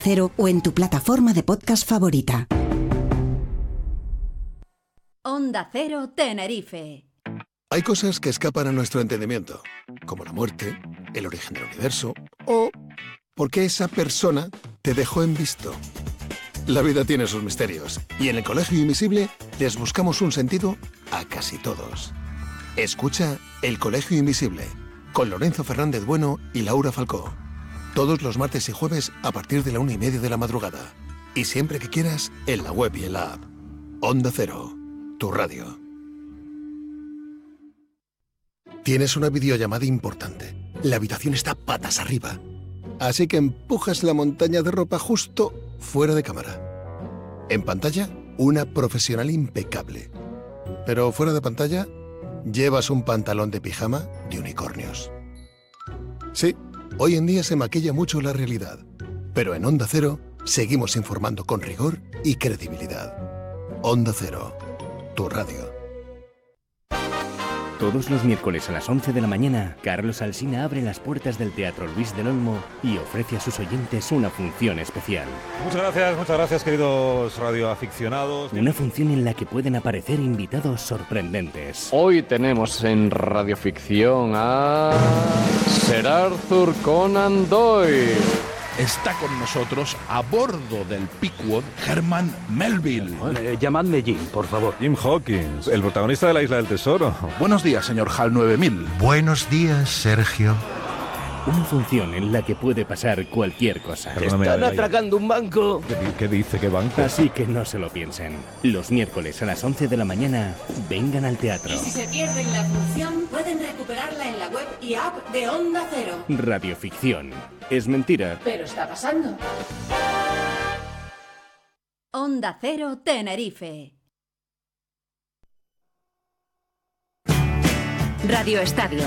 Cero o en tu plataforma de podcast favorita. Onda Cero Tenerife. Hay cosas que escapan a nuestro entendimiento, como la muerte, el origen del universo o por qué esa persona te dejó en visto. La vida tiene sus misterios y en el Colegio Invisible les buscamos un sentido a casi todos. Escucha El Colegio Invisible con Lorenzo Fernández Bueno y Laura Falcó. Todos los martes y jueves a partir de la 1:30 de la madrugada. Y siempre que quieras, en la web y en la app. Onda Cero, tu radio. Tienes una videollamada importante. La habitación está patas arriba. Así que empujas la montaña de ropa justo fuera de cámara. En pantalla, una profesional impecable. Pero fuera de pantalla, llevas un pantalón de pijama de unicornios. Sí, hoy en día se maquilla mucho la realidad. Pero en Onda Cero, seguimos informando con rigor y credibilidad. Onda Cero, tu radio. Todos los miércoles a las 11 de la mañana, Carlos Alsina abre las puertas del Teatro Luis del Olmo y ofrece a sus oyentes una función especial. Muchas gracias, queridos radioaficionados. Una función en la que pueden aparecer invitados sorprendentes. Hoy tenemos en radioficción a Sir Arthur Conan Doyle. Está con nosotros a bordo del Pequod Herman Melville. Llamadme Jim, por favor. Jim Hawkins, el protagonista de La Isla del Tesoro. Buenos días, señor HAL 9000. Buenos días, Sergio. Una función en la que puede pasar cualquier cosa. Están atracando un banco. ¿Qué dice? ¿Qué banco? Así que no se lo piensen. Los miércoles a las 11 de la mañana, vengan al teatro. Y si se pierden la función, pueden recuperarla en la web y app de Onda Cero. Radioficción. Es mentira. Pero está pasando. Onda Cero Tenerife. Radio Estadio.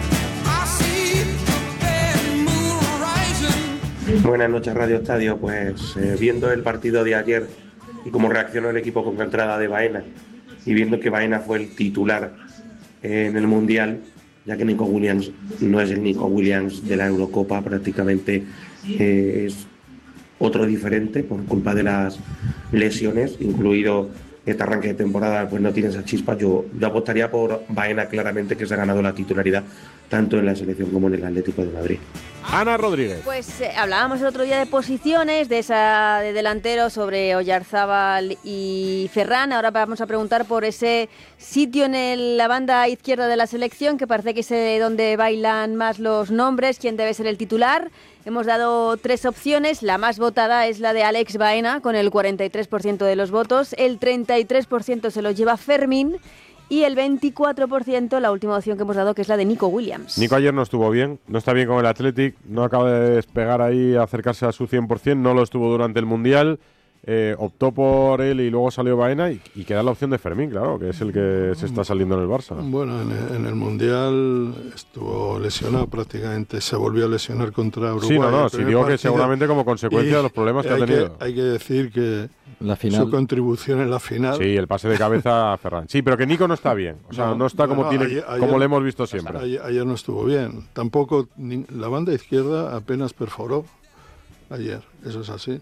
Buenas noches, Radio Estadio. Pues viendo el partido de ayer y cómo reaccionó el equipo con la entrada de Baena y viendo que Baena fue el titular en el Mundial, ya que Nico Williams no es el Nico Williams de la Eurocopa, prácticamente es otro diferente por culpa de las lesiones, incluido este arranque de temporada, pues no tiene esa chispa. Yo apostaría por Baena claramente, que se ha ganado la titularidad tanto en la selección como en el Atlético de Madrid. Ana Rodríguez. Pues hablábamos el otro día de posiciones, de esa de delantero sobre Oyarzábal y Ferran. Ahora vamos a preguntar por ese sitio en la banda izquierda de la selección, que parece que es donde bailan más los nombres, quién debe ser el titular. Hemos dado 3 opciones. La más votada es la de Alex Baena, con el 43% de los votos. El 33% se lo lleva Fermín. Y el 24%, la última opción que hemos dado, que es la de Nico Williams. Nico ayer no estuvo bien, no está bien con el Athletic, no acaba de despegar ahí, acercarse a su 100%, no lo estuvo durante el Mundial, optó por él y luego salió Baena y queda la opción de Fermín, claro, que es el que se está saliendo en el Barça. Bueno, en el Mundial estuvo lesionado prácticamente, se volvió a lesionar contra Uruguay. Sí, digo que seguramente como consecuencia de los problemas que ha tenido. Hay que decir que su contribución en la final... Sí, el pase de cabeza a Ferran. Sí, pero que Nico no está bien, o sea, no está como como le hemos visto siempre. Ayer no estuvo bien, tampoco la banda izquierda apenas perforó ayer, eso es así,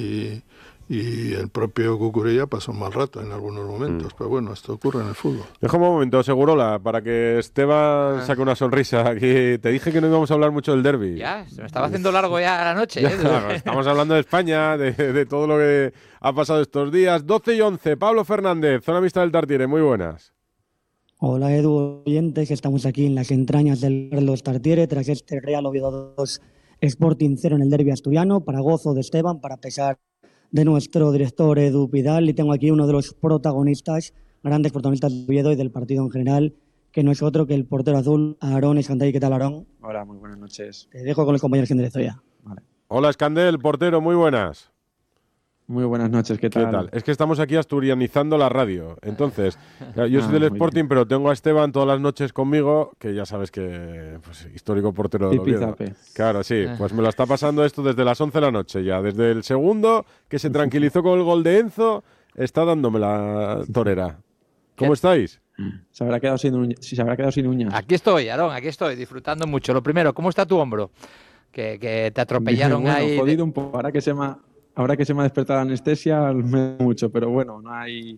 y el propio Cucurella pasó un mal rato en algunos momentos, pero bueno, esto ocurre en el fútbol. Deja un momento, Segurola, para que Esteban saque una sonrisa. Aquí te dije que no íbamos a hablar mucho del derbi. Ya, se me estaba haciendo largo ya la noche. Claro, estamos hablando de España, de todo lo que ha pasado estos días. 12:11, Pablo Fernández, Zona Mixta del Tartiere, muy buenas. Hola Edu, oyentes, estamos aquí en las entrañas del Carlos Tartiere tras este Real Oviedo 2 Sporting 0 en el derbi asturiano, para gozo de Esteban, para pesar de nuestro director Edu Pidal, y tengo aquí uno de los protagonistas, grandes protagonistas del Oviedo y del partido en general, que no es otro que el portero azul, Aarón Escandell. ¿Qué tal, Aarón? Hola, muy buenas noches. Te dejo con los compañeros que enderezo ya. Vale. Hola Escandell, portero, muy buenas. Muy buenas noches, ¿qué tal? Es que estamos aquí asturianizando la radio. Entonces, yo soy del Sporting, pero tengo a Esteban todas las noches conmigo, que ya sabes que pues, histórico portero del Oviedo. Claro, sí, pues me lo está pasando esto desde las 11 de la noche ya. Desde el segundo, que se tranquilizó con el gol de Enzo, está dándome la torera. ¿Cómo estáis? Se habrá quedado sin uñas. Aquí estoy, Aarón, aquí estoy, disfrutando mucho. Lo primero, ¿cómo está tu hombro? que te atropellaron bueno, ahí. Jodido un poco. Ahora que se me ha despertado la anestesia, me da mucho, pero bueno, no hay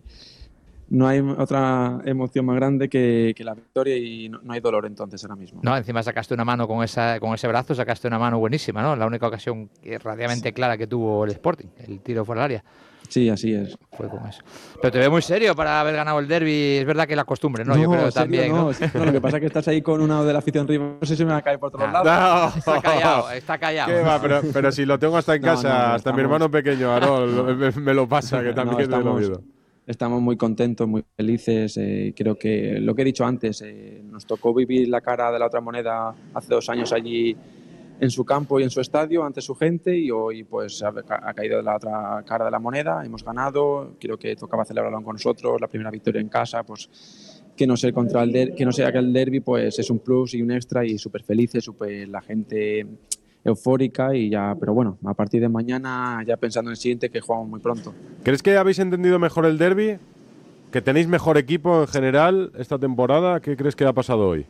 otra emoción más grande que la victoria y no hay dolor entonces ahora mismo. No, encima sacaste una mano con ese brazo, sacaste una mano buenísima, ¿no? La única ocasión relativamente clara que tuvo el Sporting, el tiro fuera del área. Sí, así es. Fue con eso. Pero te veo muy serio para haber ganado el derbi. Es verdad que la costumbre, ¿no? Yo creo también. No, lo que pasa es que estás ahí con uno de la afición rival. No sé si me va a caer por todos lados. No. Está callado. ¿Qué va? Pero si lo tengo hasta en casa, hasta mi hermano pequeño, Aarón, me lo pasa, que también es de oído. Estamos muy contentos, muy felices. Creo que lo que he dicho antes, nos tocó vivir la cara de la otra moneda hace 2 años allí en su campo y en su estadio ante su gente, y hoy pues ha caído de la otra cara de la moneda, hemos ganado. Creo que tocaba celebrarlo con nosotros, la primera victoria en casa, pues que no sea aquel derbi, pues es un plus y un extra, y súper felices, la gente eufórica y ya, pero bueno, a partir de mañana ya pensando en el siguiente, que jugamos muy pronto. ¿Crees que habéis entendido mejor el derbi? ¿Que tenéis mejor equipo en general esta temporada? ¿Qué crees que ha pasado hoy?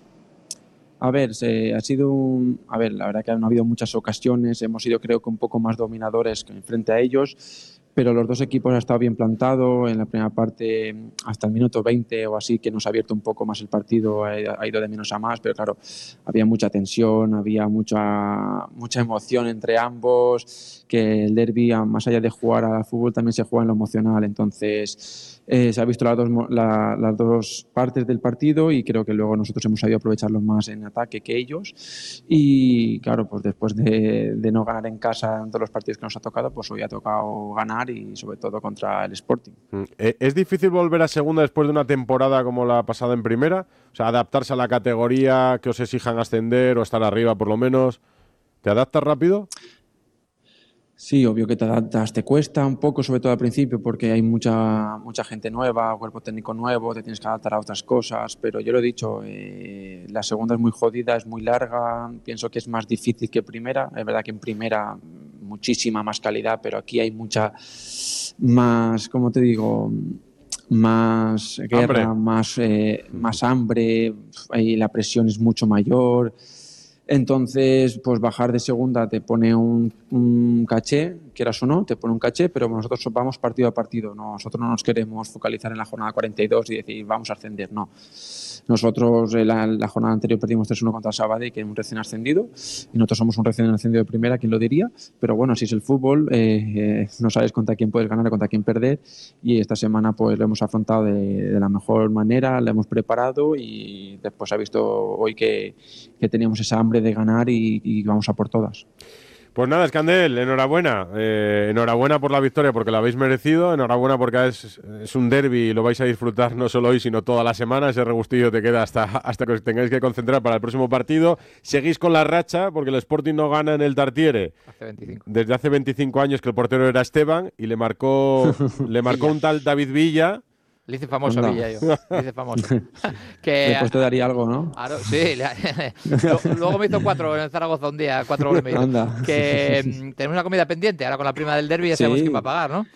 A ver, la verdad que no ha habido muchas ocasiones, hemos sido creo que un poco más dominadores frente a ellos, pero los dos equipos han estado bien plantados. En la primera parte, hasta el minuto 20 o así, que nos ha abierto un poco más el partido, ha ido de menos a más, pero claro, había mucha tensión, había mucha emoción entre ambos, que el derbi, más allá de jugar al fútbol, también se juega en lo emocional. Entonces se ha visto las dos partes del partido, y creo que luego nosotros hemos sabido aprovecharlos más en ataque que ellos. Y claro, pues después de no ganar en casa en todos los partidos que nos ha tocado, pues hoy ha tocado ganar, y sobre todo contra el Sporting. ¿Es difícil volver a segunda después de una temporada como la pasada en primera? O sea, adaptarse a la categoría, que os exijan ascender o estar arriba por lo menos. ¿Te adaptas rápido? Sí, obvio que te adaptas, te cuesta un poco, sobre todo al principio, porque hay mucha gente nueva, cuerpo técnico nuevo, te tienes que adaptar a otras cosas, pero yo lo he dicho, la segunda es muy jodida, es muy larga, pienso que es más difícil que primera. Es verdad que en primera muchísima más calidad, pero aquí hay mucha más, ¿cómo te digo?, más guerra, más hambre, y la presión es mucho mayor. Entonces, pues bajar de segunda te pone un caché, quieras o no, te pone un caché, pero nosotros vamos partido a partido. Nosotros no nos queremos focalizar en la jornada 42 y decir vamos a ascender, no. Nosotros la jornada anterior perdimos 3-1 contra el Sabadell, que es un recién ascendido, y nosotros somos un recién ascendido de primera, ¿quién lo diría? Pero bueno, así es el fútbol, no sabes contra quién puedes ganar o contra quién perder, y esta semana pues lo hemos afrontado de la mejor manera, lo hemos preparado, y después ha visto hoy que teníamos esa hambre de ganar y vamos a por todas. Pues nada, Escandel, enhorabuena. Enhorabuena por la victoria, porque la habéis merecido. Enhorabuena porque es un derbi y lo vais a disfrutar no solo hoy, sino toda la semana. Ese regustillo te queda hasta que os tengáis que concentrar para el próximo partido. Seguís con la racha, porque el Sporting no gana en el Tartiere desde hace 25 años, que el portero era Esteban, y le marcó un tal David Villa. Le hice famoso a Villa, yo. Le hice famoso. Después te daría algo, ¿no? Claro, sí. Luego me hizo 4 en Zaragoza un día, 4 goles me hizo. Que tenemos una comida pendiente. Ahora con la prima del derbi ya sabemos quién va a pagar, ¿no?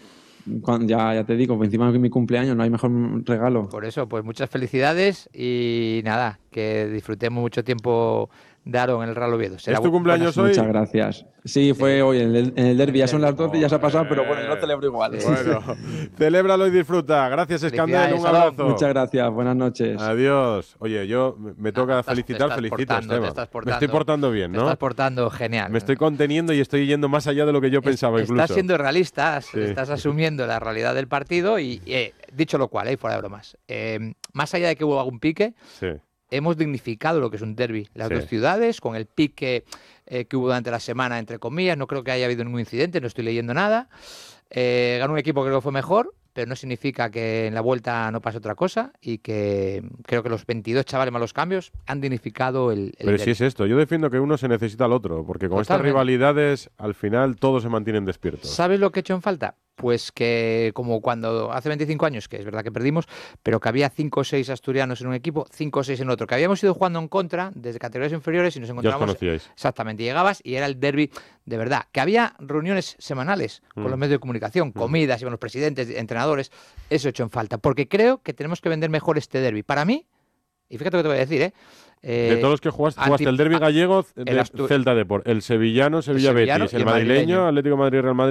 Ya te digo, encima de mi cumpleaños no hay mejor regalo. Por eso, pues muchas felicidades y nada, que disfrutemos mucho tiempo de Aaron en el Real Oviedo. ¿Es tu cumpleaños hoy? Muchas gracias. Sí, fue hoy en el derbi. Ya son las 12 y ya se ha pasado, pero bueno, yo lo celebro igual. Bueno, celébralo y disfruta. Gracias, Escandel. Un abrazo. Muchas gracias. Buenas noches. Adiós. Oye, yo me toca felicitar. Felicito a Esteban. Me estoy portando bien, ¿no? Te estás portando genial. Me estoy conteniendo y estoy yendo más allá de lo que yo pensaba incluso. Estás siendo realista, estás asumiendo la realidad del partido y, dicho lo cual, fuera de bromas, más allá de que hubo algún pique, hemos dignificado lo que es un derbi. Las dos ciudades, con el pique que hubo durante la semana, entre comillas, no creo que haya habido ningún incidente, no estoy leyendo nada. Ganó un equipo que creo que fue mejor, pero no significa que en la vuelta no pase otra cosa, y que creo que los 22 chavales más los cambios han dignificado el Pero si es esto, yo defiendo que uno se necesita al otro, porque con estas rivalidades al final todos se mantienen despiertos. ¿Sabes lo que he hecho en falta? Pues que como cuando hace 25 años, que es verdad que perdimos, pero que había 5 o 6 asturianos en un equipo, 5 o 6 en otro, que habíamos ido jugando en contra desde categorías inferiores y nos encontrábamos... Ya os conocíais. Exactamente, llegabas y era el derbi de verdad. Que había reuniones semanales con los medios de comunicación, comidas, iban los presidentes, entrenadores, eso he hecho en falta, porque creo que tenemos que vender mejor este derbi. Para mí, y fíjate lo que te voy a decir, De todos los que jugaste el derbi gallego, Celta Deport, el sevillano, Sevilla Betis, el madrileño, Atlético Madrid, Real Madrid.